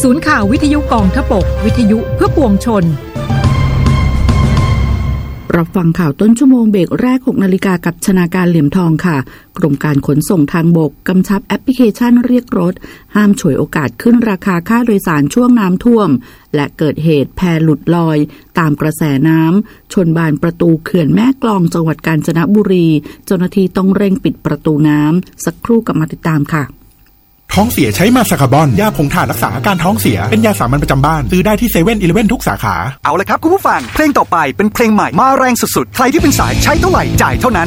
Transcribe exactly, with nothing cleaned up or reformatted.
ศูนย์ข่าววิทยุกองทพบกวิทยุเพื่อปวงชนรับฟังข่าวต้นชั่วโมงเบรกแรก หกนาฬิกากับชนาการเหลี่ยมทองค่ะกรมการขนส่งทางบกกำชับแอปพลิเคชันเรียกรถห้ามฉวยโอกาสขึ้นราคาค่าโดยสารช่วงน้ำท่วมและเกิดเหตุแพหลุดลอยตามกระแสน้ำชนบานประตูเขื่อนแม่กลองจังหวัดกาญจนบุรีเจ้าหน้าที่ต้องเร่งปิดประตูน้ำสักครู่กลับมาติดตามค่ะท้องเสียใช้มาซาคาบอนยาผงถ่านรักษาอาการท้องเสียเป็นยาสามัญประจำบ้านซื้อได้ที่เซเว่นอีเลฟเว่นทุกสาขาเอาละครับคุณผู้ฟังเพลงต่อไปเป็นเพลงใหม่มาแรงสุดๆใครที่เป็นสายใช้เท่าไหร่จ่ายเท่านั้น